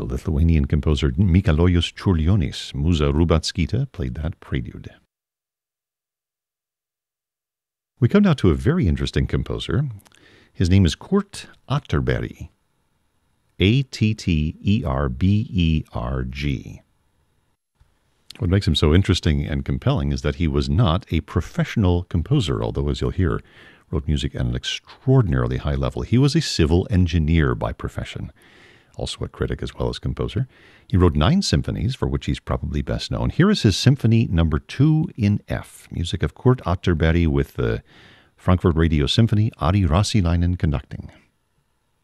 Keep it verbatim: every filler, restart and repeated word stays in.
the Lithuanian composer Mikalojus Čiurlionis. Muza Rubackytė played that prelude. We come now to a very interesting composer. His name is Kurt Atterberg. A T T E R B E R G. What makes him so interesting and compelling is that he was not a professional composer, although, as you'll hear, wrote music at an extraordinarily high level. He was a civil engineer by profession, also a critic as well as composer. He wrote nine symphonies, for which he's probably best known. Here is his Symphony Number Two in F, music of Kurt Atterberg with the Frankfurt Radio Symphony, Ari Raasilainen conducting.